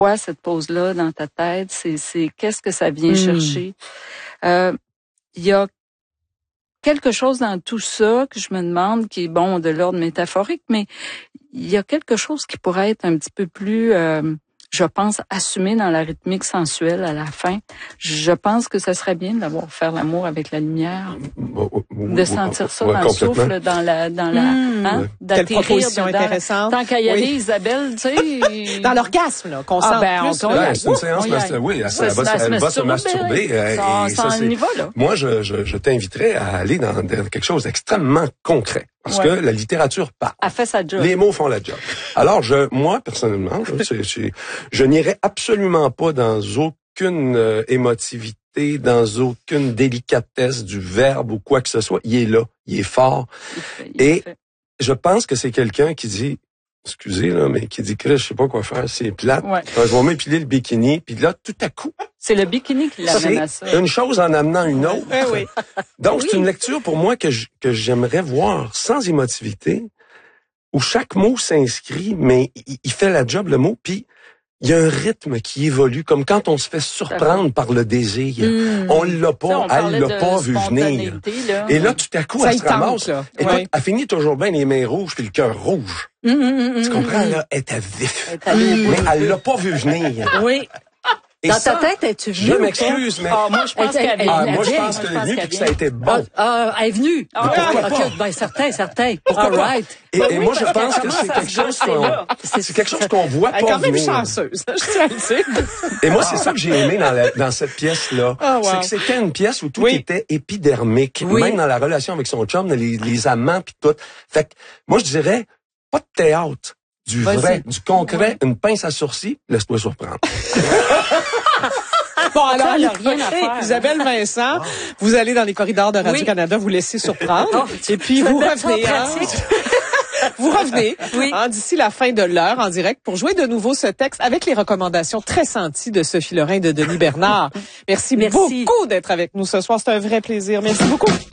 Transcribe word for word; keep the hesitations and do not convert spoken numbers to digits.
Quoi cette pause-là dans ta tête? C'est, c'est qu'est-ce que ça vient mmh. chercher? Euh, il y a quelque chose dans tout ça que je me demande qui est bon de l'ordre métaphorique, mais il y a quelque chose qui pourrait être un petit peu plus, euh, je pense, assumé dans la rythmique sensuelle à la fin. Je pense que ça serait bien d'avoir faire l'amour avec la lumière, oh, oh, oh, de sentir ça ouais, dans le souffle, dans la, dans la, mmh, hein, ouais. d'atterrir Quelle proposition dedans. Intéressante. Tant qu'à y aller, oui. Isabelle, tu sais. Dans l'orgasme, là, qu'on ah, sent ben, plus. On, ouais, c'est une séance, master, oui, elle, elle, va, elle va se masturber. Et ça, ça, c'est niveau, là. Moi, je, je, je t'inviterais à aller dans, dans quelque chose d'extrêmement concret. Parce ouais. que la littérature parle. Elle fait sa job. Les mots font la job. Alors, je, moi, personnellement, c'est, c'est, je n'irai absolument pas dans aucune euh, émotivité, dans aucune délicatesse du verbe ou quoi que ce soit. Il est là, il est fort. Il fait, il Et fait. je pense que c'est quelqu'un qui dit, excusez, là, mais qui dit que je sais pas quoi faire, c'est plate. Ouais. Je vais m'épiler le bikini, puis là, tout à coup. C'est le bikini qui l'amène à ça. C'est une chose en amenant une autre. Oui, oui. Donc, oui. c'est une lecture pour moi que, je, que j'aimerais voir sans émotivité, où chaque mot s'inscrit, mais il, il fait la job, le mot, puis il y a un rythme qui évolue, comme quand on se fait surprendre par le désir. Mmh. On l'a pas, on elle l'a pas vu venir. Là. Et là, tout à coup, ça elle se ramasse. Là. Écoute, ouais. elle finit toujours bien les mains rouges puis le cœur rouge. Mmh, mmh, tu comprends, mmh. là? Elle est à vif. Elle mmh. Mais elle l'a pas vu venir. Oui. Et dans ça, ta tête, es-tu venue? Je m'excuse, mais... Ah, moi, je pense qu'elle est ah, moi, je pense qu'elle est venue et que ça a été bon. Ah, elle est venue. Ah, pourquoi pas? Okay, ben, certain, certain. Pourquoi All right. Et, et oui, moi, je pense que c'est quelque chose qu'on, c'est quelque chose qu'on voit pas venir. Elle est quand même chanceuse, je tiens à le dire. Et moi, c'est ça que j'ai aimé dans, la, dans cette pièce-là. Oh, wow. C'est que c'était une pièce où tout oui. était épidermique. Oui. Même dans la relation avec son chum, les, les amants pis tout. Fait que, moi, je dirais, pas de théâtre. Du Vas-y. vrai, du concret, une pince à sourcils, laisse-toi surprendre. Bon, alors, ça, rien à faire, Isabelle Vincent, wow. vous allez dans les corridors de Radio-Canada, oui. vous laissez surprendre, oh, et puis vous revenez. Hein, vous revenez oui. hein, d'ici la fin de l'heure en direct pour jouer de nouveau ce texte avec les recommandations très senties de Sophie Lorrain et de Denis Bernard. Merci, Merci. beaucoup d'être avec nous ce soir. C'est un vrai plaisir. Merci beaucoup.